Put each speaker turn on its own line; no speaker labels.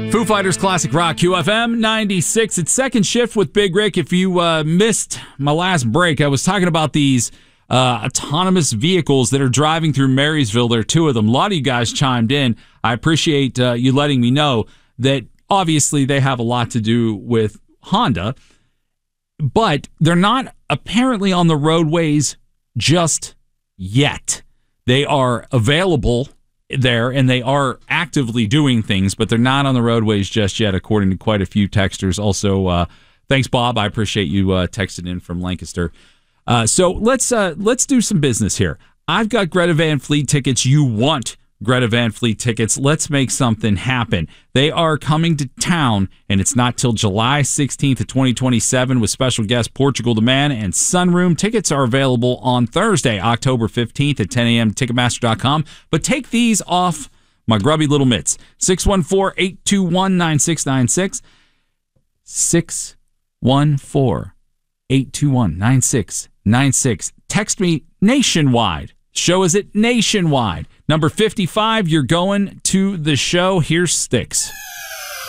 Foo Fighters Classic Rock, QFM 96. It's Second Shift with Big Rick. If you missed my last break, I was talking about these autonomous vehicles that are driving through Marysville. There are two of them. A lot of you guys chimed in. I appreciate you letting me know that obviously they have a lot to do with Honda, but they're not apparently on the roadways just yet. They are available there, and they are actively doing things, but they're not on the roadways just yet, according to quite a few texters. Also, thanks, Bob. I appreciate you texting in from Lancaster. So let's do some business here. I've got Greta Van Fleet tickets. You want Greta Van Fleet tickets. Let's make something happen. They are coming to town, and it's not till July 16th of 2027 with special guests Portugal the Man and Sunroom. Tickets are available on Thursday, October 15th at 10 a.m. Ticketmaster.com. But take these off my grubby little mitts. 614-821-9696. 614-821-9696. Text me nationwide. Show is at nationwide. Number 55, you're going to the show. Here's Styx.